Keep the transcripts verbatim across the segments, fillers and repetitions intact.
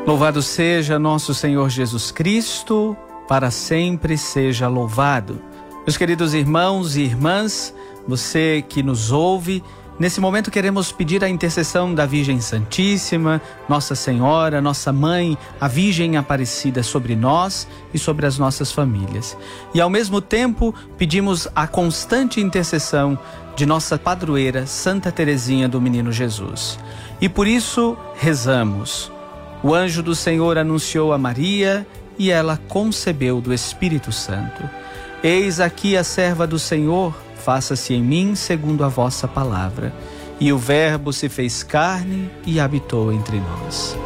Louvado seja nosso Senhor Jesus Cristo, para sempre seja louvado. Meus queridos irmãos e irmãs, você que nos ouve, nesse momento queremos pedir a intercessão da Virgem Santíssima, Nossa Senhora, Nossa Mãe, a Virgem Aparecida sobre nós e sobre as nossas famílias. E ao mesmo tempo pedimos a constante intercessão de nossa padroeira Santa Teresinha do Menino Jesus. E por isso rezamos. O anjo do Senhor anunciou a Maria e ela concebeu do Espírito Santo. Eis aqui a serva do Senhor, faça-se em mim segundo a vossa palavra. E o Verbo se fez carne e habitou entre nós.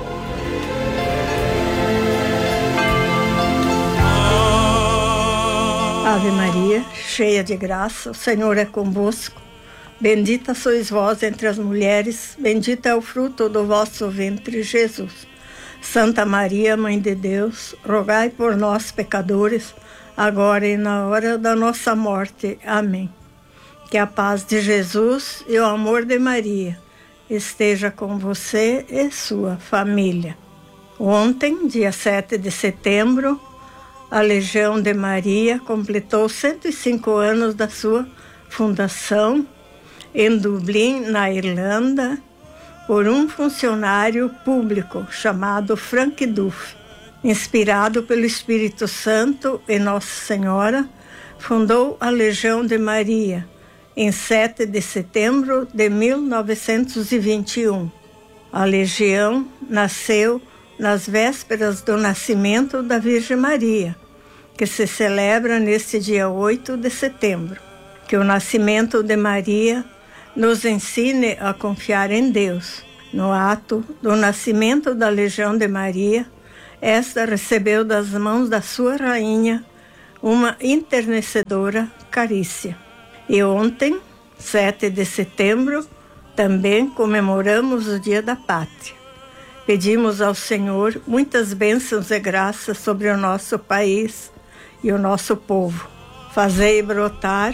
Ave Maria, cheia de graça, o Senhor é convosco. Bendita sois vós entre as mulheres, bendito é o fruto do vosso ventre, Jesus. Santa Maria, Mãe de Deus, rogai por nós, pecadores, agora e na hora da nossa morte. Amém. Que a paz de Jesus e o amor de Maria esteja com você e sua família. Ontem, dia sete de setembro, a Legião de Maria completou cento e cinco anos da sua fundação em Dublin, na Irlanda, por um funcionário público chamado Frank Duff. Inspirado pelo Espírito Santo e Nossa Senhora, fundou a Legião de Maria em sete de setembro de mil novecentos e vinte e um. A Legião nasceu nas vésperas do nascimento da Virgem Maria, que se celebra neste dia oito de setembro. Que o nascimento de Maria nos ensine a confiar em Deus. No ato do nascimento da Legião de Maria, esta recebeu das mãos da sua rainha uma enternecedora carícia. E ontem, sete de setembro, também comemoramos o Dia da Pátria. Pedimos ao Senhor muitas bênçãos e graças sobre o nosso país e o nosso povo. Fazei brotar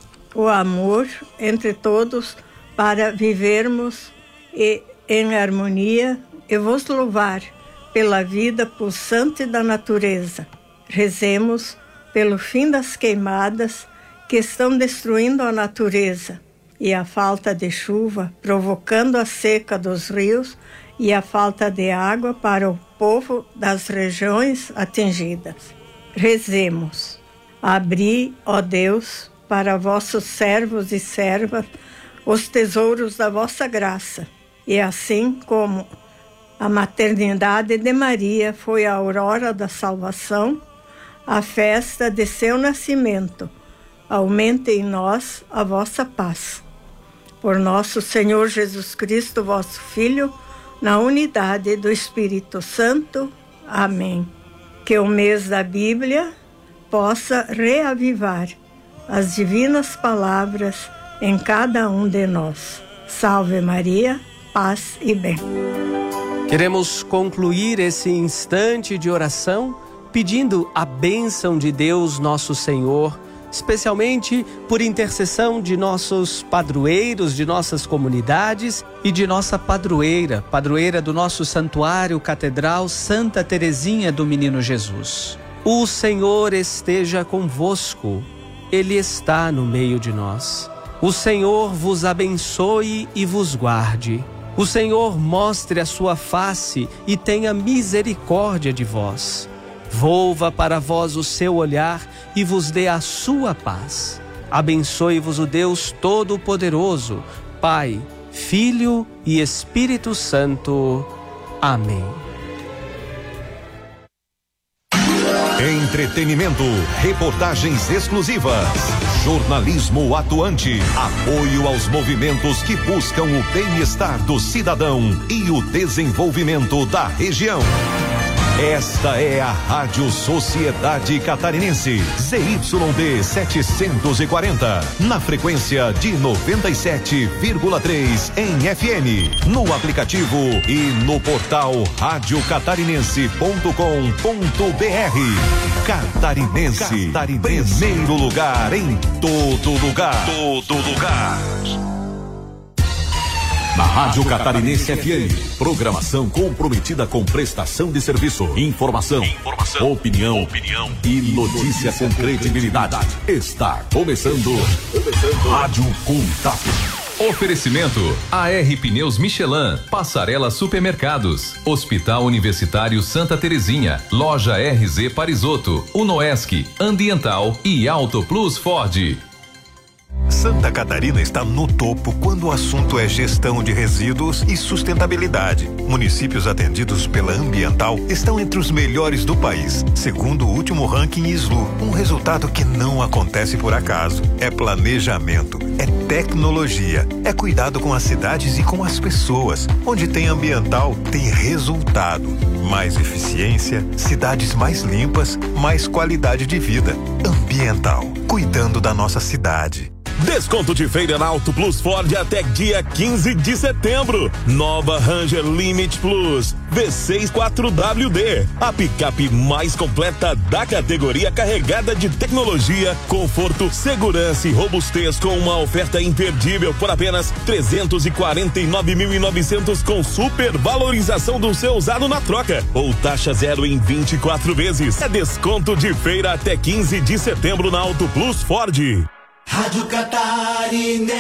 o amor entre todos para vivermos e, em harmonia e vos louvar pela vida pulsante da natureza. Rezemos pelo fim das queimadas que estão destruindo a natureza e a falta de chuva, provocando a seca dos rios e a falta de água para o povo das regiões atingidas. Rezemos. Abri, ó Deus, para vossos servos e servas os tesouros da vossa graça. E assim como a maternidade de Maria foi a aurora da salvação, a festa de seu nascimento, aumente em nós a vossa paz. Por nosso Senhor Jesus Cristo, vosso Filho, na unidade do Espírito Santo. Amém. Que o mês da Bíblia possa reavivar as divinas palavras em cada um de nós. Salve Maria, paz e bem. Queremos concluir esse instante de oração pedindo a bênção de Deus nosso Senhor, especialmente por intercessão de nossos padroeiros, de nossas comunidades e de nossa padroeira, padroeira do nosso santuário catedral Santa Teresinha do Menino Jesus. O Senhor esteja convosco, Ele está no meio de nós. O Senhor vos abençoe e vos guarde. O Senhor mostre a sua face e tenha misericórdia de vós. Volva para vós o seu olhar e vos dê a sua paz. Abençoe-vos o Deus Todo-Poderoso, Pai, Filho e Espírito Santo. Amém. Entretenimento, reportagens exclusivas, jornalismo atuante, apoio aos movimentos que buscam o bem-estar do cidadão e o desenvolvimento da região. Esta é a Rádio Sociedade Catarinense, Z Y D setecentos e quarenta, na frequência de noventa e sete vírgula três em F M, no aplicativo e no portal rádio catarinense ponto com ponto b r. Catarinense, Catarinense, primeiro lugar em todo lugar. Todo lugar. Na Rádio Catarinense F M, programação comprometida com prestação de serviço, informação, informação opinião, opinião e notícia com credibilidade. Está começando, começando Rádio Contato. Oferecimento A R Pneus Michelin, Passarela Supermercados, Hospital Universitário Santa Terezinha, Loja R Z Parisotto, Unoesc, Ambiental e Auto Plus Ford. Santa Catarina está no topo quando o assunto é gestão de resíduos e sustentabilidade. Municípios atendidos pela Ambiental estão entre os melhores do país, segundo o último ranking I S L U. Um resultado que não acontece por acaso. É planejamento, é tecnologia, é cuidado com as cidades e com as pessoas. Onde tem Ambiental, tem resultado. Mais eficiência, cidades mais limpas, mais qualidade de vida. Ambiental, cuidando da nossa cidade. Desconto de feira na Auto Plus Ford até dia quinze de setembro. Nova Ranger Limit Plus V seis quatro W D, a picape mais completa da categoria, carregada de tecnologia, conforto, segurança e robustez, com uma oferta imperdível por apenas trezentos e quarenta e nove mil e novecentos, com super valorização do seu usado na troca ou taxa zero em vinte e quatro vezes. É desconto de feira até quinze de setembro na Auto Plus Ford. Rádio Catarinense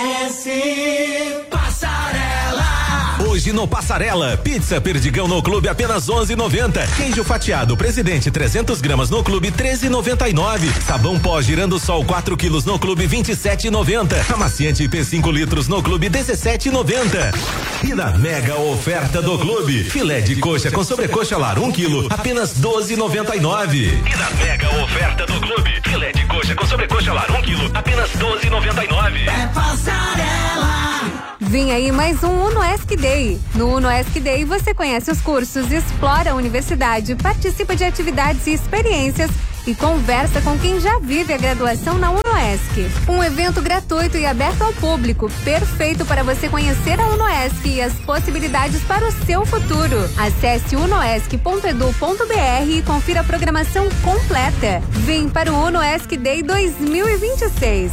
Passarela. Hoje no Passarela, pizza Perdigão no Clube apenas onze e noventa. Queijo fatiado Presidente trezentos gramas no Clube treze e noventa e nove. Sabão pó Girando Sol quatro quilos no Clube vinte e sete e noventa. Amaciante P cinco litros no Clube dezessete e noventa. E na mega oferta do Clube, filé de coxa com sobrecoxa lar um quilo apenas doze e noventa e nove. E na mega oferta do Clube, filé de coxa com sobrecoxa lar um quilo apenas doze e noventa e nove. É Passarela. Vem aí mais um Unoesc Day. No Unoesc Day você conhece os cursos, explora a universidade, participa de atividades e experiências e conversa com quem já vive a graduação na Unoesc. Um evento gratuito e aberto ao público, perfeito para você conhecer a Unoesc e as possibilidades para o seu futuro. Acesse unoesc ponto edu ponto br e confira a programação completa. Vem para o Unoesc Day dois mil e vinte e seis.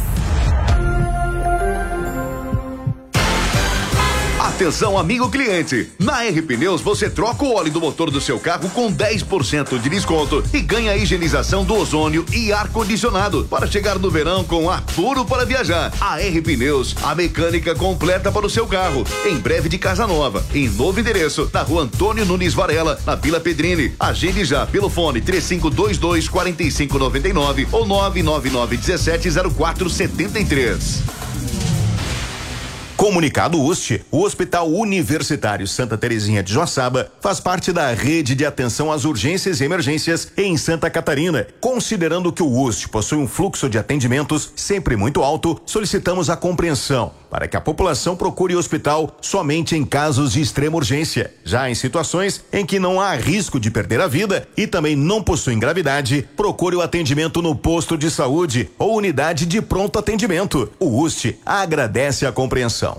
Atenção, amigo cliente, na R Pneus você troca o óleo do motor do seu carro com dez por cento de desconto e ganha a higienização do ozônio e ar-condicionado para chegar no verão com ar puro para viajar. A R Pneus, a mecânica completa para o seu carro, em breve de Casa Nova, em novo endereço, na rua Antônio Nunes Varela, na Vila Pedrini. Agende já pelo fone três cinco dois dois, quatro cinco nove nove ou nove nove nove um sete zero quatro sete três. Comunicado U S T, o Hospital Universitário Santa Terezinha de Joaçaba faz parte da rede de atenção às urgências e emergências em Santa Catarina. Considerando que o U S T possui um fluxo de atendimentos sempre muito alto, solicitamos a compreensão para que a população procure o hospital somente em casos de extrema urgência. Já em situações em que não há risco de perder a vida e também não possuem gravidade, procure o atendimento no posto de saúde ou unidade de pronto atendimento. O U S T agradece a compreensão.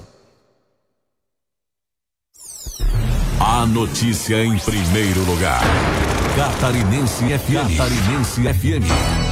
A notícia em primeiro lugar. Catarinense F M. Catarinense F M.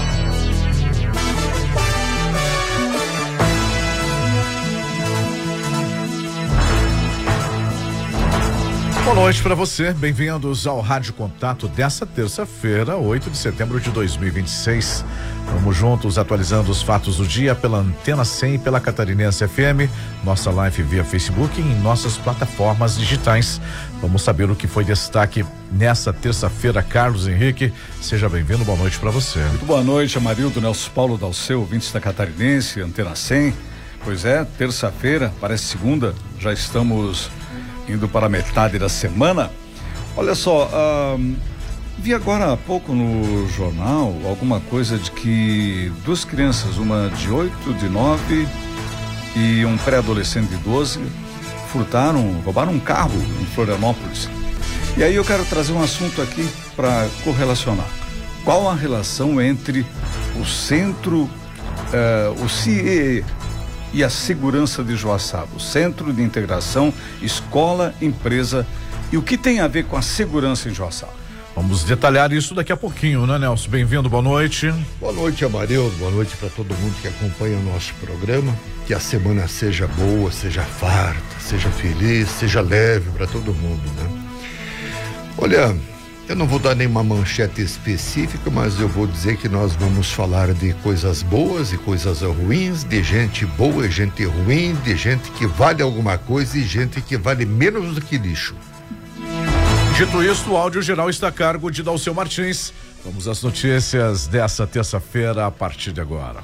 Boa noite para você, bem-vindos ao Rádio Contato dessa terça-feira, oito de setembro de dois mil e vinte e seis. Vamos juntos atualizando os fatos do dia pela Antena cem e pela Catarinense F M, nossa live via Facebook e em nossas plataformas digitais. Vamos saber o que foi destaque nessa terça-feira. Carlos Henrique, seja bem-vindo, boa noite para você. Muito boa noite, Amarildo, Nelson Paulo Dalceu, ouvintes da Catarinense, Antena cem. Pois é, terça-feira, parece segunda, já estamos indo para a metade da semana. Olha só, uh, vi agora há pouco no jornal alguma coisa de que duas crianças, uma de oito, de nove e um pré-adolescente de doze, furtaram, roubaram um carro em Florianópolis. E aí eu quero trazer um assunto aqui para correlacionar. Qual a relação entre o centro, uh, o C I E e a segurança de Joaçaba, o Centro de Integração Escola Empresa, e o que tem a ver com a segurança em Joaçaba? Vamos detalhar isso daqui a pouquinho, né, Nelson? Bem-vindo, boa noite. Boa noite, Amarildo, boa noite para todo mundo que acompanha o nosso programa. Que a semana seja boa, seja farta, seja feliz, seja leve para todo mundo, né? Olha, eu não vou dar nenhuma manchete específica, mas eu vou dizer que nós vamos falar de coisas boas e coisas ruins, de gente boa e gente ruim, de gente que vale alguma coisa e gente que vale menos do que lixo. Dito isso, o áudio geral está a cargo de Dalceu Martins. Vamos às notícias dessa terça-feira a partir de agora.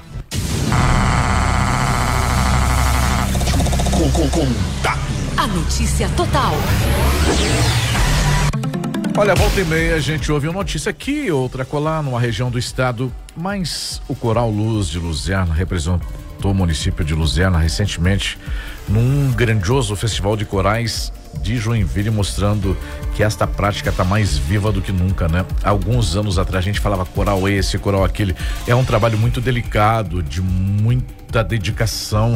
Com, com, com, tá. A notícia total. Olha, volta e meia a gente ouve uma notícia aqui, outra colar, numa região do estado, mas o Coral Luz de Luzerna representou o município de Luzerna recentemente num grandioso festival de corais de Joinville, mostrando que esta prática está mais viva do que nunca, né? Alguns anos atrás a gente falava coral esse, coral aquele. É um trabalho muito delicado, de muita dedicação,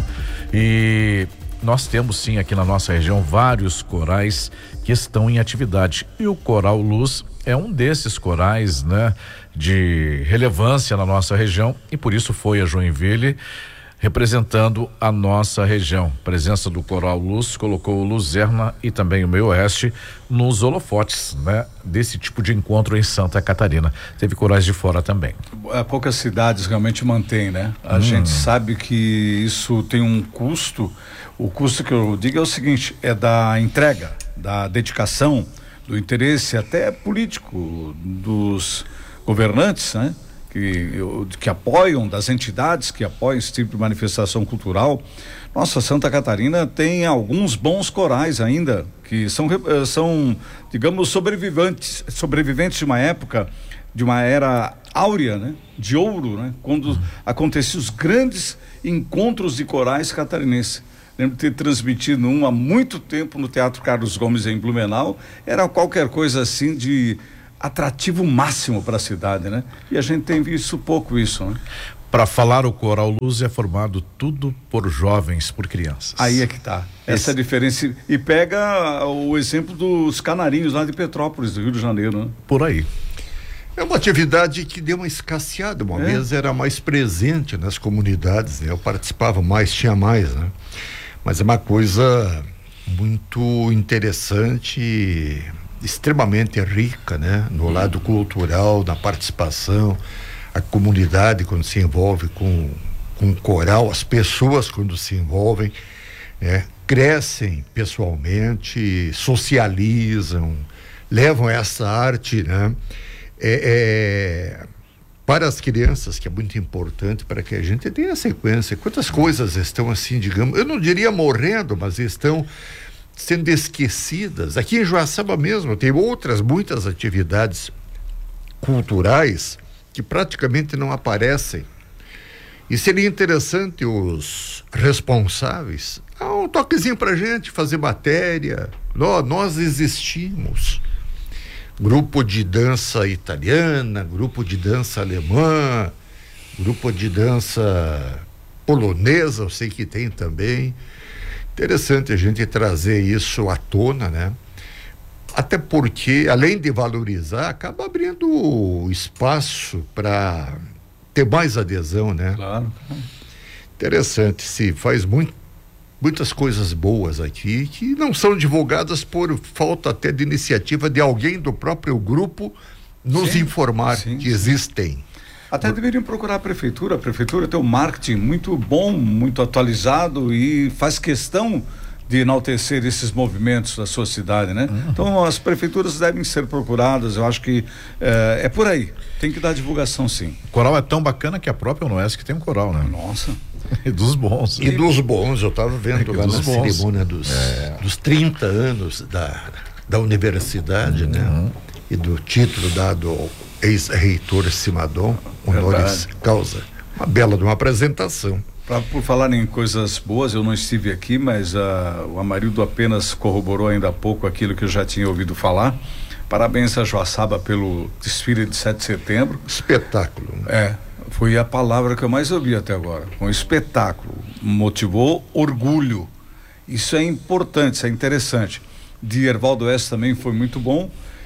e nós temos sim aqui na nossa região vários corais que estão em atividade, e o Coral Luz é um desses corais, né, de relevância na nossa região, e por isso foi a Joinville representando a nossa região. A presença do Coral Luz colocou Luzerna e também o Meio Oeste nos holofotes, né, desse tipo de encontro em Santa Catarina. Teve corais de fora também. É, poucas cidades realmente mantêm, né? A hum. gente sabe que isso tem um custo. O custo que eu digo é o seguinte, é da entrega, da dedicação, do interesse até político dos governantes, né? Que, que apoiam, das entidades que apoiam esse tipo de manifestação cultural. Nossa, Santa Catarina tem alguns bons corais ainda, que são, são digamos, sobreviventes, sobreviventes de uma época, de uma era áurea, né? De ouro, né? Quando uhum. aconteciam os grandes encontros de corais catarinenses. Lembro de ter transmitido um há muito tempo no Teatro Carlos Gomes em Blumenau. Era qualquer coisa assim de atrativo máximo para a cidade, né? E a gente tem visto pouco isso, né? Para falar, o Coral Luz é formado tudo por jovens, por crianças. Aí é que tá. Essa é a diferença. E pega o exemplo dos canarinhos lá de Petrópolis, do Rio de Janeiro, né? Por aí. É uma atividade que deu uma escasseada, uma é. vez era mais presente nas comunidades, né? Eu participava mais, tinha mais, né? Mas é uma coisa muito interessante, extremamente rica, né? No lado cultural, na participação, a comunidade quando se envolve com, com o coral, as pessoas quando se envolvem, né? Crescem pessoalmente, socializam, levam essa arte, né? É, é, para as crianças, que é muito importante para que a gente tenha sequência. Quantas coisas estão assim, digamos, eu não diria morrendo, mas estão sendo esquecidas. Aqui em Joaçaba mesmo tem outras muitas atividades culturais que praticamente não aparecem, e seria interessante os responsáveis dar um toquezinho pra gente, fazer matéria. Nós, nós existimos. Grupo de dança italiana, grupo de dança alemã, grupo de dança polonesa, eu sei que tem também. Interessante a gente trazer isso à tona, né? Até porque, além de valorizar, acaba abrindo espaço para ter mais adesão, né? Claro. Interessante, se faz muito, muitas coisas boas aqui que não são divulgadas por falta até de iniciativa de alguém do próprio grupo nos sim, informar sim, que sim. existem. Até deveriam procurar a prefeitura. A prefeitura tem um marketing muito bom, muito atualizado e faz questão de enaltecer esses movimentos da sua cidade, né? Uhum. Então as prefeituras devem ser procuradas, eu acho que é, é por aí, tem que dar divulgação sim. O coral é tão bacana que a própria Unesco tem um coral, né? Nossa. E dos bons. E dos bons, eu estava vendo é lá na bons. cerimônia dos, é. dos trinta anos da, da universidade, uhum. né? E do título dado ao ex-reitor Simadon, honoris causa. Uma bela de uma apresentação. Pra, por falar em coisas boas, eu não estive aqui, mas uh, o Amarildo apenas corroborou ainda há pouco aquilo que eu já tinha ouvido falar. Parabéns a Joaçaba pelo desfile de sete de setembro. Espetáculo. Né? É, foi a palavra que eu mais ouvi até agora. Um espetáculo. Motivou orgulho. Isso é importante, isso é interessante. De Ervaldo Oeste também foi muito bom.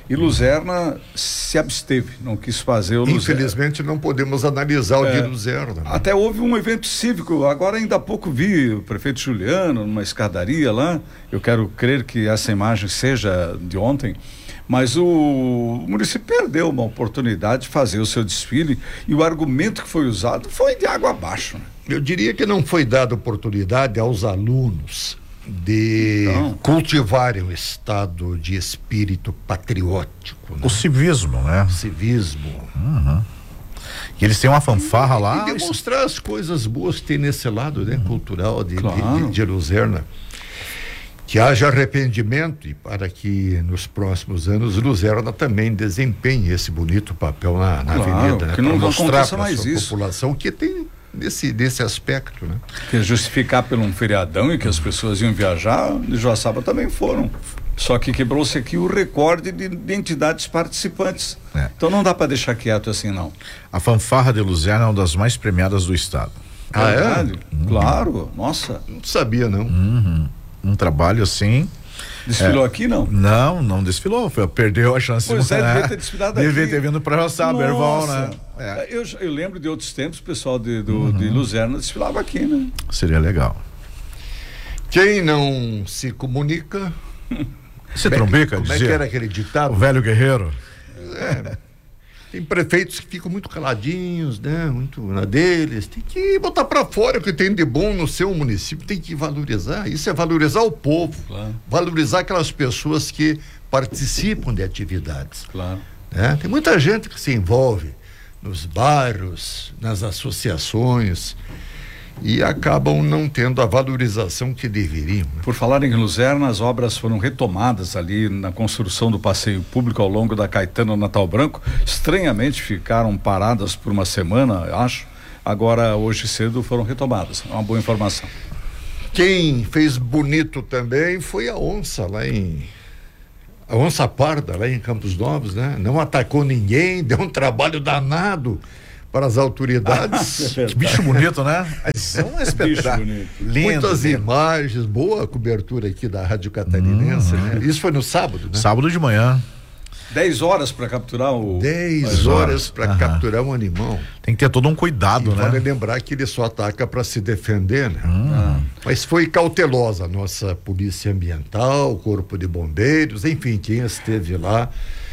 E Luzerna se absteve, não quis fazer o Luzerna. Infelizmente não podemos analisar o É, de Luzerna. Né? Até houve um evento cívico, agora ainda há pouco vi o prefeito Juliano numa escadaria lá, eu quero crer que essa imagem seja de ontem, mas o, o município perdeu uma oportunidade de fazer o seu desfile e o argumento que foi usado foi de água abaixo. Né? Eu diria que não foi dada oportunidade aos alunos de Então, cultivarem o estado de espírito patriótico. Né? O civismo, né? O civismo. Uhum. E eles têm uma fanfarra e, lá. E demonstrar as coisas boas que tem nesse lado, né? Uhum. Cultural de, Claro. de, de, de Luzerna. Que haja arrependimento e para que nos próximos anos Luzerna também desempenhe esse bonito papel na, na Claro, avenida, né? que não Para mostrar aconteça para a mais sua isso. população que tem nesse, nesse aspecto, né? Que justificar pelo um feriadão e que as pessoas iam viajar, de Joaçaba também foram. Só que quebrou-se aqui o recorde de, de entidades participantes. É. Então não dá para deixar quieto assim, não. A fanfarra de Luzerna é uma das mais premiadas do estado. Ah, é? Verdade? Uhum. Claro, nossa. Não sabia, não. Uhum. Um trabalho assim. Desfilou aqui, não? Não, não desfilou. Foi, perdeu a chance Pois de é, né? devia ter desfilado Devia aqui. ter vindo para Joaçaba, Erval, Nossa. né? É. Eu, eu lembro de outros tempos, o pessoal de, do, Uhum. de Luzerna desfilava aqui, né? Seria legal. Quem não se comunica. Você Como é que- trombica, Como é dizia? que era aquele ditado? O velho guerreiro. É, tem prefeitos que ficam muito caladinhos, né? Muito na deles. Tem que botar para fora o que tem de bom no seu município. Tem que valorizar. Isso é valorizar o povo. Claro. Valorizar aquelas pessoas que participam de atividades. Claro. Né? Tem muita gente que se envolve nos bairros, nas associações e acabam não tendo a valorização que deveriam. Né? Por falar em Luzerna, as obras foram retomadas ali na construção do passeio público ao longo da Caetano Natal Branco. Estranhamente ficaram paradas por uma semana, acho. Agora, hoje cedo, foram retomadas. É uma boa informação. Quem fez bonito também foi a onça lá em... A onça parda lá em Campos Novos, né? Não atacou ninguém, deu um trabalho danado para as autoridades. Que bicho bonito, né? Mas é um espetáculo. Lindo. Muitas lindo. imagens, boa cobertura aqui da Rádio Catarinense, Hum, né? Isso foi no sábado, né? Sábado de manhã. Dez horas para capturar o... Dez horas para Aham. capturar um animal. Tem que ter todo um cuidado, E né? vale lembrar que ele só ataca para se defender, né? Hum. Mas foi cautelosa a nossa polícia ambiental, o corpo de bombeiros, enfim, quem esteve lá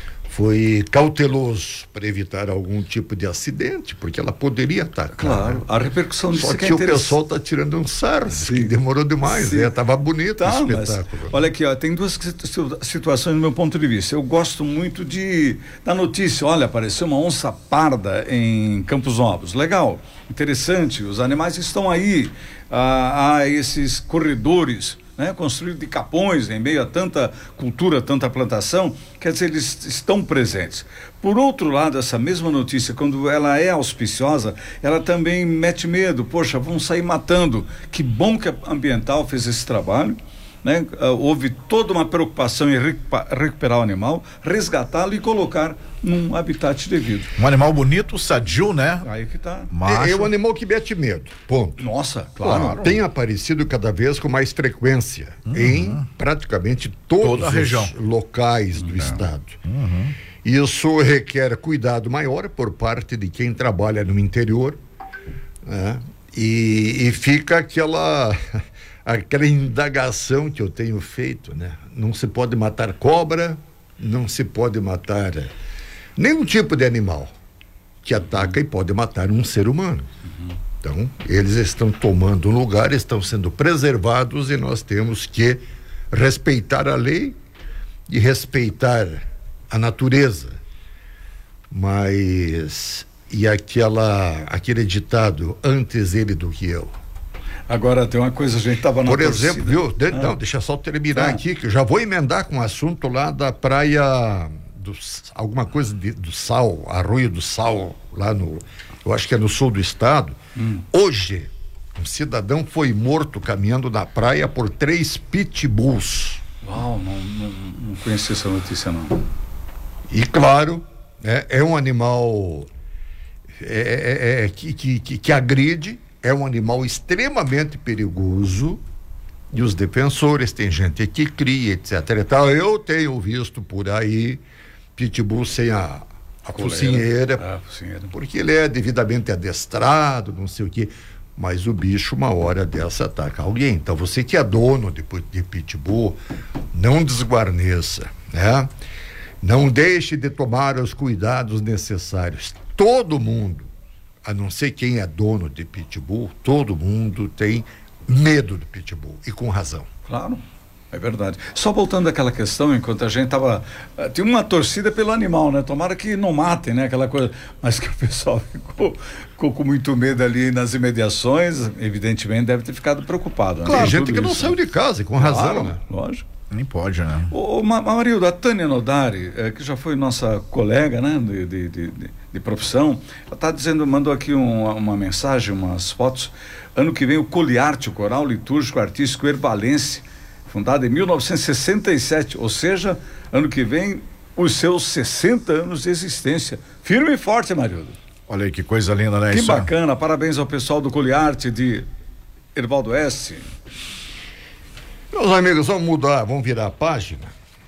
foi cauteloso para evitar algum tipo de acidente, porque ela poderia atacar. Claro, né? a repercussão disso Só é que, que é o interessante. pessoal tá tirando um sarro, que demorou demais, Sim. né? Tava bonito Tá, o mas espetáculo. olha aqui, ó, tem duas situ- situações do meu ponto de vista. Eu gosto muito de da notícia, olha, apareceu uma onça parda em Campos Novos. Legal, interessante, os animais estão aí, ah, há esses corredores, né, construídos de capões em meio a tanta cultura, tanta plantação, quer dizer, eles estão presentes. Por outro lado, essa mesma notícia, quando ela é auspiciosa, ela também mete medo. Poxa, vão sair matando. Que bom que a Ambiental fez esse trabalho, né? Uh, houve toda uma preocupação em recupa- recuperar o animal, resgatá-lo e colocar num habitat devido. Um animal bonito, sadio, né? Aí que tá. É, é um animal que mete medo, ponto. Nossa, claro. Claro, tem aparecido cada vez com mais frequência em praticamente todos Toda a os região. locais do estado. Isso requer cuidado maior por parte de quem trabalha no interior, né? e, e fica aquela aquela indagação que eu tenho feito, né? Não se pode matar cobra, não se pode matar nenhum tipo de animal que ataca e pode matar um ser humano. Então, eles estão tomando um lugar, estão sendo preservados e nós temos que respeitar a lei e respeitar a natureza. Mas, e aquela, aquele ditado, antes ele do que eu. Agora tem uma coisa, a gente estava na Por torcida. exemplo, viu? De, Ah. Não, deixa eu só terminar Ah. aqui, que eu já vou emendar com o assunto lá da praia, do, alguma coisa de, do Sal, Arroio do Sal, lá no, eu acho que é no sul do estado. Hum. Hoje, um cidadão foi morto caminhando na praia por três pitbulls. Uau, não, não, não conheci essa notícia não. E claro, né, é um animal é, é, é, que, que, que, que agride, é um animal extremamente perigoso e os defensores, tem gente que cria, etc e tal. Eu tenho visto por aí pitbull sem a, a Coleira. focinheira, Ah, focinheira. porque ele é devidamente adestrado, não sei o quê. Mas o bicho, uma hora dessa, ataca alguém. Então, você que é dono de, de pitbull, não desguarneça, né? Não deixe de tomar os cuidados necessários. Todo mundo, a não ser quem é dono de pitbull, todo mundo tem medo do pitbull, e com razão. Claro, é verdade. Só voltando àquela questão, enquanto a gente tava, uh, tinha uma torcida pelo animal, né? Tomara que não matem, né? Aquela coisa, mas que o pessoal ficou, ficou com muito medo ali nas imediações, evidentemente deve ter ficado preocupado. Claro, né? tem gente Tudo que não isso, saiu né? de casa, e com Claro, razão, né? né? Lógico. Nem pode, né? Ô, Marildo, a Tânia Nodari, eh, que já foi nossa colega, né, de, de, de, de profissão, ela está dizendo, mandou aqui um, uma mensagem, umas fotos. Ano que vem o Coliarte, o Coral Litúrgico Artístico Herbalense, fundado em mil novecentos e sessenta e sete, ou seja, ano que vem os seus sessenta anos de existência. Firme e forte, Marildo. Olha aí que coisa linda, né? Que Isso bacana, parabéns ao pessoal do Coliarte de Hervaldo Oeste. Meus amigos, vamos mudar, vamos virar a página.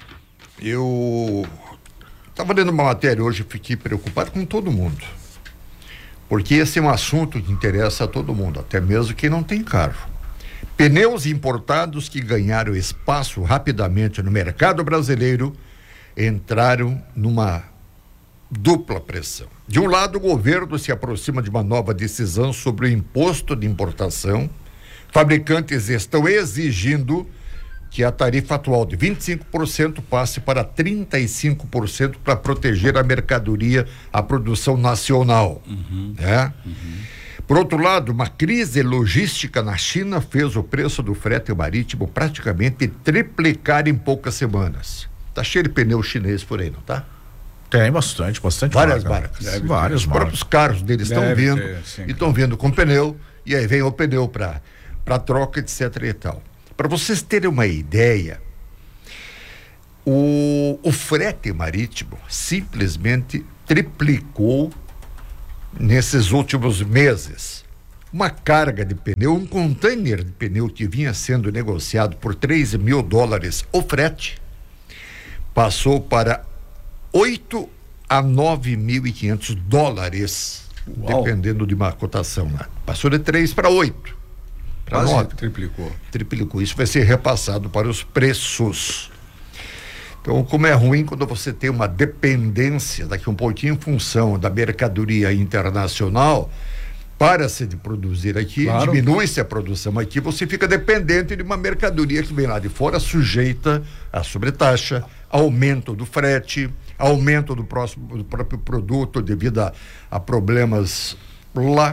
Eu estava lendo uma matéria hoje, fiquei preocupado com todo mundo. Porque esse é um assunto que interessa a todo mundo, até mesmo quem não tem carro. Pneus importados que ganharam espaço rapidamente no mercado brasileiro entraram numa dupla pressão. De um lado, o governo se aproxima de uma nova decisão sobre o imposto de importação. Fabricantes estão exigindo que a tarifa atual de vinte e cinco por cento passe para trinta e cinco por cento para proteger a mercadoria, a produção nacional. Uhum. Né? Uhum. Por outro lado, uma crise logística na China fez o preço do frete marítimo praticamente triplicar em poucas semanas. Tá cheio de pneu chinês por aí, não tá? Tem bastante, bastante. Várias marca. marcas. Deve Vários Os próprios carros deles estão vindo ter, sim, e estão vindo com pneu, e aí vem o pneu para para troca, etc e tal. Para vocês terem uma ideia, o, o frete marítimo simplesmente triplicou nesses últimos meses. Uma carga de pneu, um container de pneu que vinha sendo negociado por três mil dólares o frete, passou para oito a nove mil e quinhentos dólares, Uau. Dependendo de uma cotação lá. Passou de três para oito. Quase nove. Triplicou. Triplicou. Isso vai ser repassado para os preços. Então, como é ruim quando você tem uma dependência daqui um pouquinho em função da mercadoria internacional, para-se de produzir aqui, claro. Diminui-se a produção aqui, você fica dependente de uma mercadoria que vem lá de fora, sujeita a sobretaxa, aumento do frete, aumento do, próximo, do próprio produto devido a, a problemas lá.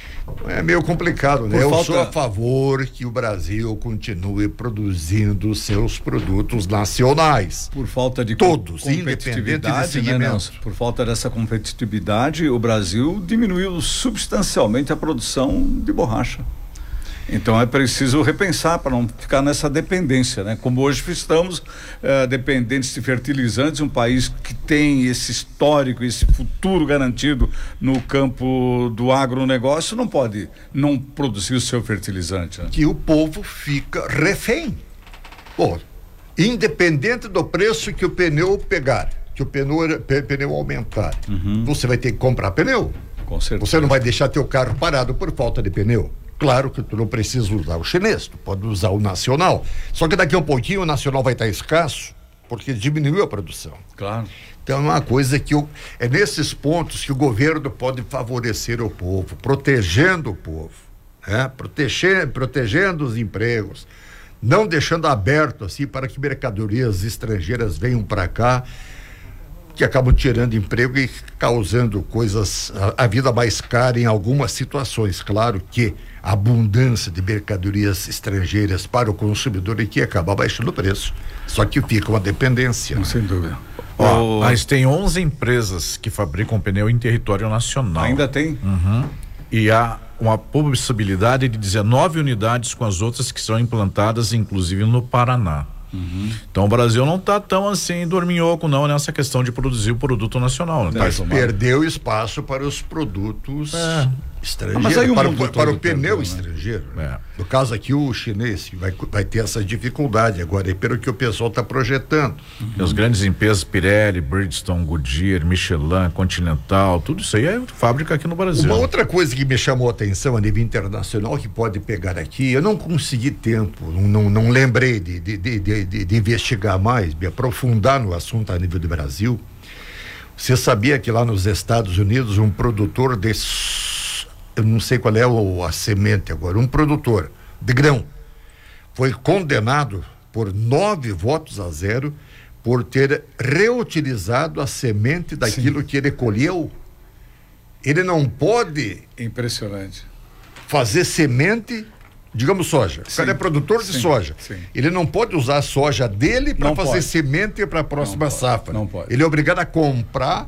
É meio complicado, né? Por Eu falta... sou a favor que o Brasil continue produzindo seus produtos nacionais. Por falta de todos, competitividade, de né, por falta dessa competitividade, o Brasil diminuiu substancialmente a produção de borracha. Então é preciso repensar para não ficar nessa dependência, né? Como hoje estamos eh, dependentes de fertilizantes, um país que tem esse histórico, esse futuro garantido no campo do agronegócio, não pode não produzir o seu fertilizante. Né? Que o povo fica refém. Pô, independente do preço que o pneu pegar, que o pneu, pneu aumentar, uhum. Você vai ter que comprar pneu. Com certeza. Você não vai deixar teu carro parado por falta de pneu. Claro que tu não precisa usar o chinês, tu pode usar o nacional. Só que daqui a um pouquinho o nacional vai estar escasso, porque diminuiu a produção. Claro. Então é uma coisa que eu, é nesses pontos que o governo pode favorecer o povo, protegendo o povo, né? Protegendo, protegendo os empregos, não deixando aberto assim para que mercadorias estrangeiras venham para cá, que acabam tirando emprego e causando coisas, a, a vida mais cara em algumas situações. Claro que a abundância de mercadorias estrangeiras para o consumidor e que acaba baixando o preço. Só que fica uma dependência. Não, sem dúvida. Ó, o... Mas tem onze empresas que fabricam pneu em território nacional. Ainda tem? Uhum. E há uma possibilidade de dezenove unidades com as outras que são implantadas, inclusive no Paraná. Uhum. Então o Brasil não está tão assim dorminhoco não nessa questão de produzir o produto nacional, né? Mas perdeu espaço para os produtos é. estrangeiro, ah, mas aí o para, mundo o, para o pneu né? estrangeiro. É. No caso aqui, o chinês vai, vai ter essa dificuldade agora, é pelo que o pessoal está projetando. Uhum. As grandes empresas Pirelli, Bridgestone, Goodyear, Michelin, Continental, tudo isso aí é fábrica aqui no Brasil. Uma outra coisa que me chamou a atenção a nível internacional, que pode pegar aqui, eu não consegui tempo, não, não, não lembrei de, de, de, de, de investigar mais, de aprofundar no assunto a nível do Brasil. Você sabia que lá nos Estados Unidos um produtor de, eu não sei qual é o, a semente agora, um produtor de grão foi condenado por nove votos a zero por ter reutilizado a semente daquilo Sim. que ele colheu. Ele não pode impressionante fazer semente, digamos soja. Sim. O cara é produtor de Sim. soja. Sim. Ele não pode usar a soja dele para fazer pode. semente para a próxima não safra. Pode. Não pode. Ele é obrigado a comprar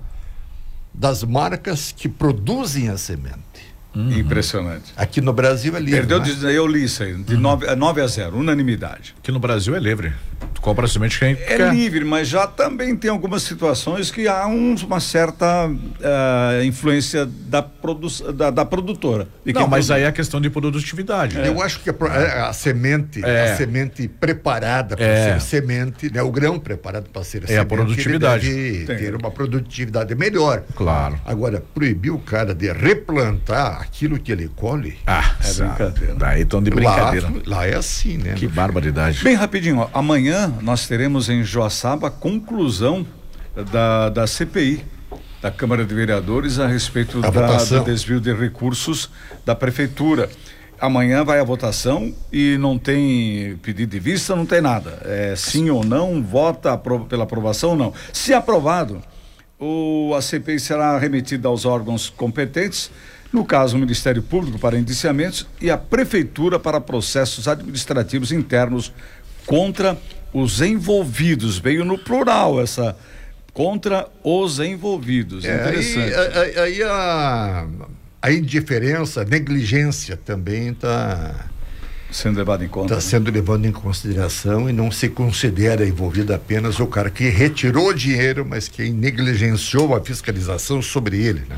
das marcas que produzem a semente. Uhum. Impressionante. Aqui no Brasil é livre. Perdeu, né? Eu li isso aí, de nove a zero, unanimidade. Aqui no Brasil é livre. Tu compra a semente quem É quer. livre, mas já também tem algumas situações que há um, uma certa uh, influência da, produ da, da produtora. Não, mas produz. aí é a questão de produtividade. É. Eu acho que a, a semente, é. a semente preparada para é. ser semente, né? O grão preparado para ser é semente, a produtividade. Ele deve ter uma produtividade melhor. Claro. Agora, proibir o cara de replantar aquilo que ele colhe. Ah, é brincadeira. Daí estão de brincadeira. Lá, lá é assim, né? Que barbaridade. Bem rapidinho, ó, amanhã nós teremos em Joaçaba a conclusão da, da C P I, da Câmara de Vereadores, a respeito da, do desvio de recursos da Prefeitura. Amanhã vai a votação e não tem pedido de vista, não tem nada. É sim ou não, vota apro- pela aprovação ou não. Se aprovado, o, a C P I será remetida aos órgãos competentes, no caso o Ministério Público para indiciamentos e a Prefeitura para processos administrativos internos contra os envolvidos. Veio no plural essa, contra os envolvidos. É, interessante. Aí, aí a, a indiferença, a negligência também está sendo levado em conta. Está né? sendo levado em consideração e não se considera envolvido apenas o cara que retirou dinheiro, mas que negligenciou a fiscalização sobre ele, né?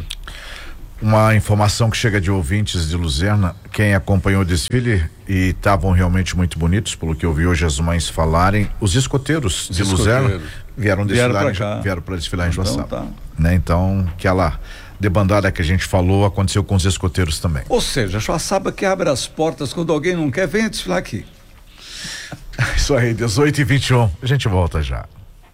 Uma informação que chega de ouvintes de Luzerna, quem acompanhou o desfile e estavam realmente muito bonitos, pelo que eu vi hoje as mães falarem, os escoteiros os de escoteiros. Luzerna vieram desfilar, vieram, vieram para desfilar em Joaçaba. Então, tá. né? Então, aquela debandada que a gente falou aconteceu com os escoteiros também. Ou seja, Joaçaba que abre as portas quando alguém não quer, venha desfilar aqui. Isso aí, dezoito e vinte e um, a gente volta já.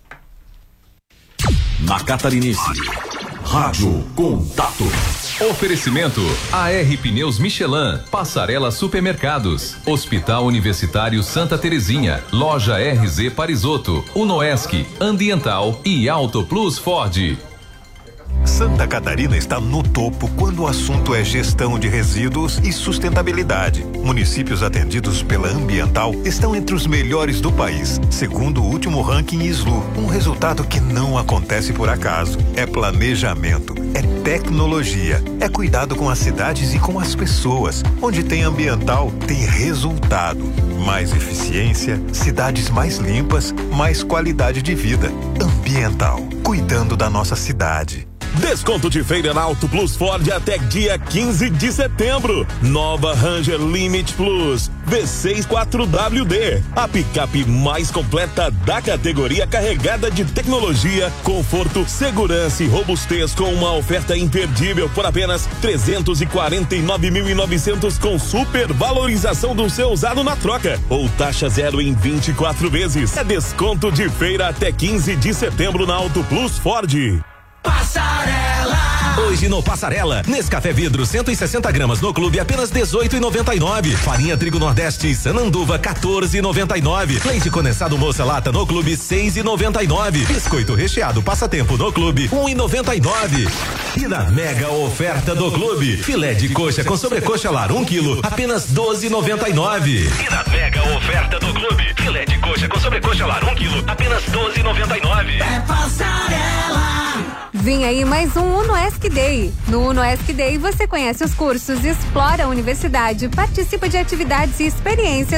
Na Catarinense, Rádio Contato. Oferecimento A R Pneus Michelin, Passarela Supermercados, Hospital Universitário Santa Terezinha, Loja R Z Parisotto, Unoesc, Ambiental e Auto Plus Ford. Santa Catarina está no topo quando o assunto é gestão de resíduos e sustentabilidade. Municípios atendidos pela Ambiental estão entre os melhores do país, segundo o último ranking I S L U. Um resultado que não acontece por acaso. É planejamento, é tecnologia, é cuidado com as cidades e com as pessoas. Onde tem Ambiental, tem resultado. Mais eficiência, cidades mais limpas, mais qualidade de vida. Ambiental, cuidando da nossa cidade. Desconto de feira na Auto Plus Ford até dia quinze de setembro. Nova Ranger Limit Plus V seis quatro W D. A picape mais completa da categoria, carregada de tecnologia, conforto, segurança e robustez, com uma oferta imperdível por apenas trezentos e quarenta e nove mil e novecentos, com super valorização do seu usado na troca ou taxa zero em vinte e quatro vezes. É desconto de feira até quinze de setembro na Auto Plus Ford. Passarela. Hoje no Passarela, Nescafé Vidro cento e sessenta gramas no clube apenas dezoito e noventa e nove. Farinha Trigo Nordeste Sananduva quatorze e noventa e nove. Leite condensado Moça Lata no clube seis e noventa e nove. Biscoito recheado Passatempo no clube um e noventa e nove. E na mega oferta do clube, filé de coxa com sobrecoxa lar um quilo apenas doze e noventa e nove. E na mega oferta do clube, filé de coxa com sobrecoxa lar um quilo apenas doze e noventa e nove. É Passarela. Vem aí mais um Unoesc Day. No Unoesc Day você conhece os cursos, explora a universidade, participa de atividades e experiências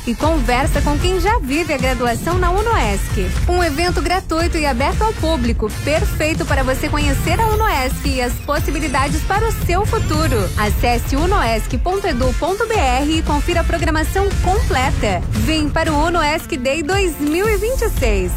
e conversa com quem já vive a graduação na UnoESC. Um evento gratuito e aberto ao público, perfeito para você conhecer a UnoESC e as possibilidades para o seu futuro. Acesse unoesc ponto edu ponto br e confira a programação completa. Vem para o UnoESC Day dois mil e vinte e seis.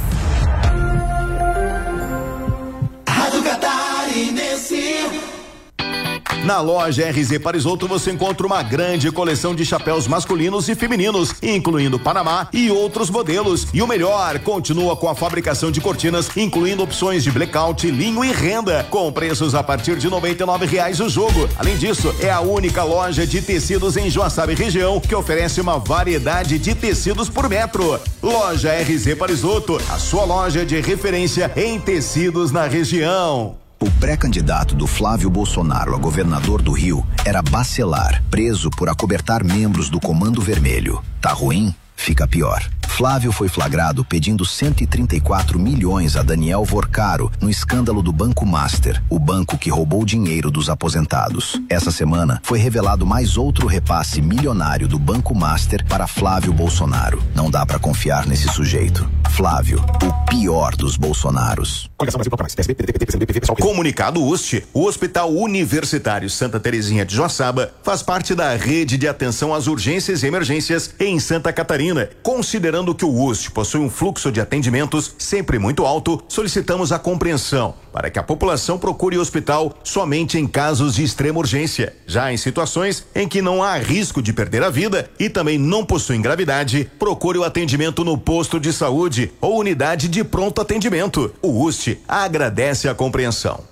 Rádio Catarinense. Na loja R Z Parisotto você encontra uma grande coleção de chapéus masculinos e femininos, incluindo Panamá e outros modelos. E o melhor, continua com a fabricação de cortinas, incluindo opções de blackout, linho e renda, com preços a partir de noventa e nove reais o jogo. Além disso, é a única loja de tecidos em Joaçaba e região que oferece uma variedade de tecidos por metro. Loja R Z Parisotto, a sua loja de referência em tecidos na região. O pré-candidato do Flávio Bolsonaro a governador do Rio era Bacelar, preso por acobertar membros do Comando Vermelho. Tá ruim? Fica pior. Flávio foi flagrado pedindo cento e trinta e quatro milhões a Daniel Vorcaro no escândalo do Banco Master, o banco que roubou dinheiro dos aposentados. Essa semana foi revelado mais outro repasse milionário do Banco Master para Flávio Bolsonaro. Não dá pra confiar nesse sujeito. Flávio, o pior dos Bolsonaros. Comunicado U S T, o Hospital Universitário Santa Terezinha de Joaçaba faz parte da rede de atenção às urgências e emergências em Santa Catarina. Considerando que o U S T possui um fluxo de atendimentos sempre muito alto, solicitamos a compreensão para que a população procure o hospital somente em casos de extrema urgência. Já em situações em que não há risco de perder a vida e também não possuem gravidade, procure o atendimento no posto de saúde ou unidade de pronto atendimento. O U S T agradece a compreensão.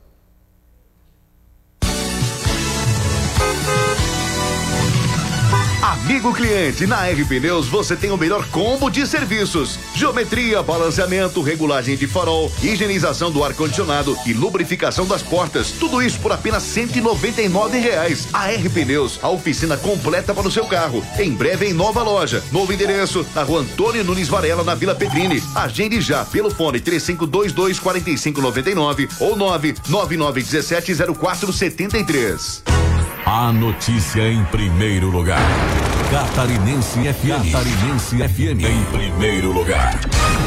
Amigo cliente, na R Pneus você tem o melhor combo de serviços: geometria, balanceamento, regulagem de farol, higienização do ar-condicionado e lubrificação das portas. Tudo isso por apenas cento e noventa e nove reais. A R Pneus, a oficina completa para o seu carro. Em breve em nova loja, novo endereço, na rua Antônio Nunes Varela, na Vila Pedrini. Agende já pelo fone três cinco dois dois, quatro cinco nove nove ou nove nove nove um sete zero quatro sete três. A notícia em primeiro lugar. Catarinense F M. Catarinense F M em primeiro lugar.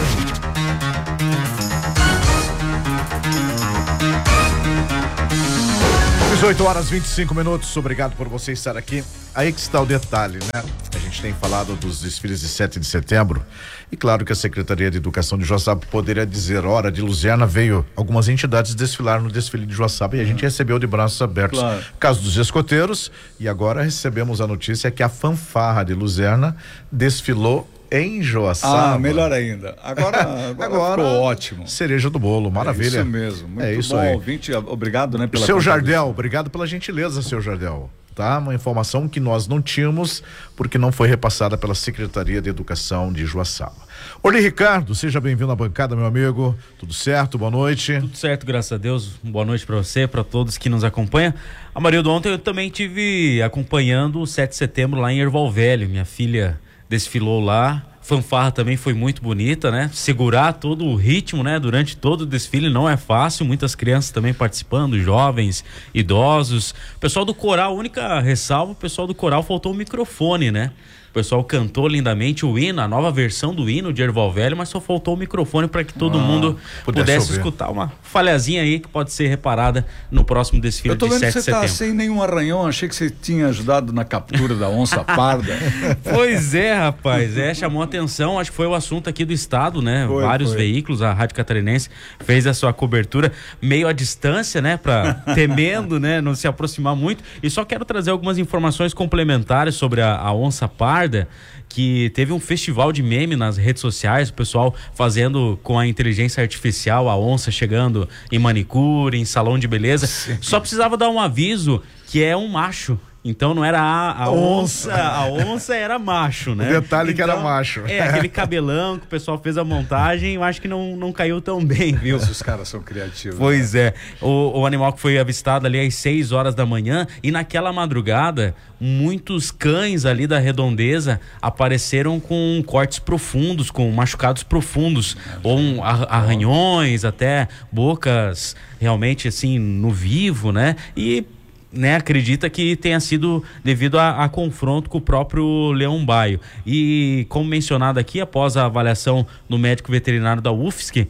dezoito horas e vinte e cinco minutos, obrigado por você estar aqui. Aí que está o detalhe, né? A gente tem falado dos desfiles de sete de setembro e claro que a Secretaria de Educação de Joaçaba poderia dizer, hora de Luzerna veio algumas entidades desfilar no desfile de Joaçaba e a gente recebeu de braços abertos. Claro. Caso dos escoteiros, e agora recebemos a notícia que a fanfarra de Luzerna desfilou em Joaçaba. Ah, melhor ainda. Agora, agora, agora ficou ótimo. Cereja do bolo, maravilha. É isso mesmo. Muito é isso bom, aí. ouvinte, obrigado, né, pela Seu Jardel, obrigado pela gentileza, seu Jardel. Tá? Uma informação que nós não tínhamos porque não foi repassada pela Secretaria de Educação de Joaçaba. Oi, Ricardo, seja bem-vindo à bancada, meu amigo. Tudo certo? Boa noite. Tudo certo, graças a Deus. Boa noite para você, para todos que nos acompanham. Amarildo, ontem eu também tive acompanhando o sete de setembro lá em Erval Velho. Minha filha desfilou lá. Fanfarra também foi muito bonita, né? Segurar todo o ritmo, né? Durante todo o desfile não é fácil, muitas crianças também participando, jovens, idosos. O pessoal do coral, a única ressalva, o pessoal do coral faltou o microfone, né? O pessoal cantou lindamente o hino, a nova versão do hino de Erval Velho, mas só faltou o microfone para que todo ah, mundo pudesse ouvir. Escutar uma falhazinha aí que pode ser reparada no próximo desfile de sete de setembro. Eu tô vendo que você tá sem nenhum arranhão, achei que você tinha ajudado na captura da onça parda. Pois é, rapaz, é, chamou a atenção, acho que foi o assunto aqui do estado, né? Foi, Vários foi. veículos, a Rádio Catarinense fez a sua cobertura meio à distância, né? Pra, temendo, né? Não se aproximar muito. E só quero trazer algumas informações complementares sobre a, a onça parda, que teve um festival de meme nas redes sociais, o pessoal fazendo com a inteligência artificial, a onça chegando em manicure, em salão de beleza. Sim. Só precisava dar um aviso que é um macho. Então não era a, a onça, a onça era macho, né? O detalhe então, que era macho. É, aquele cabelão que o pessoal fez a montagem, eu acho que não, não caiu tão bem, viu? Os caras são criativos. Pois né? é. O, o animal que foi avistado ali às seis horas da manhã e naquela madrugada, muitos cães ali da redondeza apareceram com cortes profundos, com machucados profundos, ou um, arranhões, até bocas realmente assim no vivo, né? E né, acredita que tenha sido devido a, a confronto com o próprio leão baio. E como mencionado aqui, após a avaliação do médico veterinário da U F S C,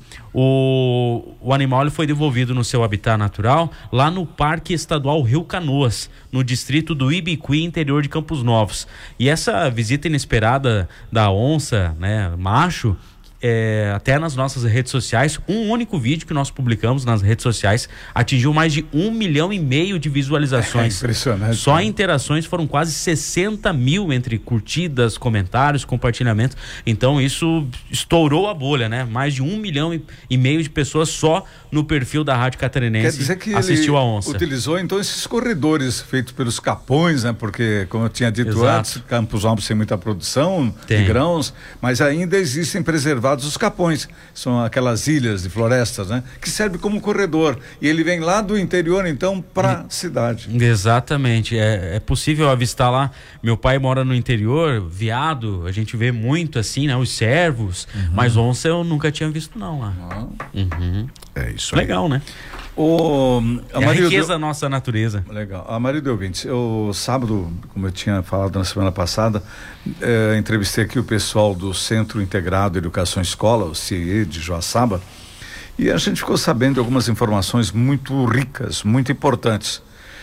o, o animal ele foi devolvido no seu habitat natural lá no Parque Estadual Rio Canoas, no distrito do Ibiqui, interior de Campos Novos. E essa visita inesperada da onça, né, macho, É, até nas nossas redes sociais, um único vídeo que nós publicamos nas redes sociais atingiu mais de um milhão e meio de visualizações. É impressionante. Só interações foram quase sessenta mil entre curtidas, comentários, compartilhamentos. Então isso estourou a bolha, né? Mais de um milhão e meio de pessoas só no perfil da Rádio Catarinense. Quer dizer que assistiu ele a onça. Utilizou então esses corredores feitos pelos capões, né? Porque, como eu tinha dito Exato. antes, Campos Novos tem muita produção Tem. de grãos, mas ainda existem preservados os capões, são aquelas ilhas de florestas, né? Que serve como corredor, e ele vem lá do interior então para a cidade. Exatamente, é, é possível avistar lá. Meu pai mora no interior, veado, a gente vê muito assim, né? Os cervos, uhum. Mas onça eu nunca tinha visto não lá. Uhum. É isso aí. Legal, né? O, a, é a riqueza do... da nossa natureza. Legal. A Maria de Ouvintes, eu sábado, como eu tinha falado na semana passada, eh, entrevistei aqui o pessoal do Centro Integrado Educação Escola, o C I E de Joaçaba, e a gente ficou sabendo de algumas informações muito ricas, muito importantes.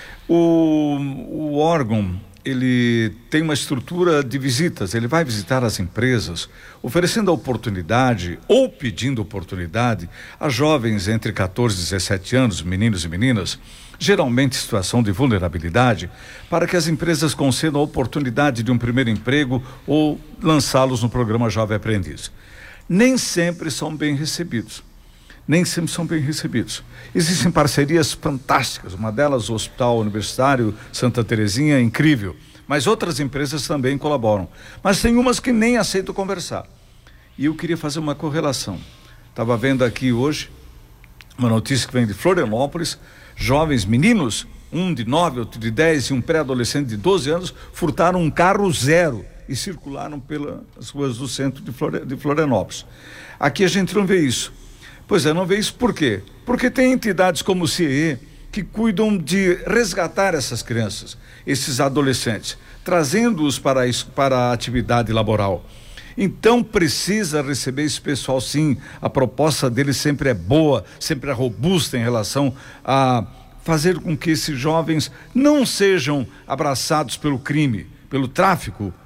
O, o órgão, ele tem uma estrutura de visitas, ele vai visitar as empresas, oferecendo a oportunidade ou pedindo oportunidade a jovens entre quatorze e dezessete anos, meninos e meninas, geralmente em situação de vulnerabilidade, para que as empresas concedam a oportunidade de um primeiro emprego ou lançá-los no programa Jovem Aprendiz. Nem sempre são bem recebidos. Nem sempre são bem recebidos. Existem parcerias fantásticas, uma delas o Hospital Universitário Santa Terezinha, incrível, mas outras empresas também colaboram. Mas tem umas que nem aceitam conversar. E eu queria fazer uma correlação. Estava vendo aqui hoje uma notícia que vem de Florianópolis, jovens meninos, um de nove, outro de dez e um pré-adolescente de doze anos, furtaram um carro zero e circularam pelas ruas do centro de, Flor... de Florianópolis. Aqui a gente não vê isso. Pois é, não vê isso por quê? Porque tem entidades como o C I E que cuidam de resgatar essas crianças, esses adolescentes, trazendo-os para, para a atividade laboral. Então precisa receber esse pessoal sim, a proposta deles sempre é boa, sempre é robusta em relação a fazer com que esses jovens não sejam abraçados pelo crime, pelo tráfico